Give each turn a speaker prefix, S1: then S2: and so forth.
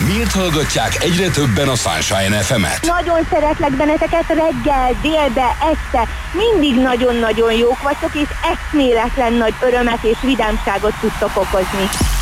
S1: Miért hallgatják egyre többen a Sunshine FM-et?
S2: Nagyon szeretlek benneteket reggel, délbe, este. Mindig nagyon-nagyon jók vagytok, és eszméletlen nagy örömet és vidámságot tudtok okozni.